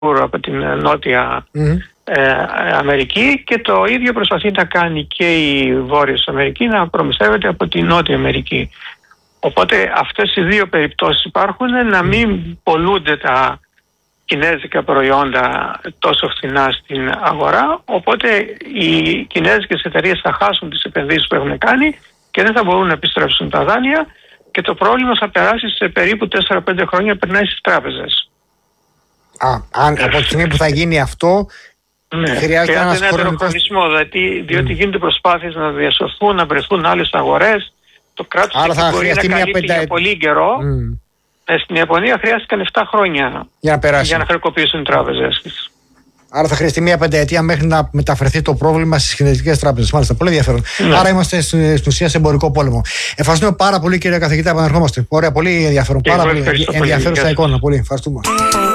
από την Νότια Αμερική, και το ίδιο προσπαθεί να κάνει και η Βόρειος Αμερική, να προμηθεύεται από την Νότια Αμερική. Οπότε αυτές οι δύο περιπτώσεις υπάρχουν, να μην πολλούνται τα κινέζικα προϊόντα τόσο φθηνά στην αγορά, οπότε οι κινέζικες εταιρείες θα χάσουν τις επενδύσεις που έχουν κάνει και δεν θα μπορούν να επιστρέψουν τα δάνεια, και το πρόβλημα θα περάσει σε περίπου 4-5 χρόνια, περνάει στις τράπεζες. Από τη στιγμή που θα γίνει αυτό, χρειάζεται ένας χρονισμό, διότι γίνονται προσπάθειες να διασωθούν, να βρεθούν άλλες αγορές. Το κράτος μπορεί να καλύπτει για πολύ καιρό. Στην Ιαπωνία χρειάστηκαν 7 χρόνια για να χρεοκοπήσουν οι τράπεζες της. Άρα θα χρειαστεί μια πενταετία μέχρι να μεταφερθεί το πρόβλημα στις κινέζικες τράπεζες. Μάλιστα, πολύ ενδιαφέρον. Άρα είμαστε στην ουσία σε εμπορικό πόλεμο. Ευχαριστούμε πάρα πολύ, κύριε καθηγητά, επαναρχόμαστε. Ωραία, πολύ ενδιαφέρον. Πάρα πολύ ενδιαφέρουσα εικόνα. Πολύ ευχαριστούμε.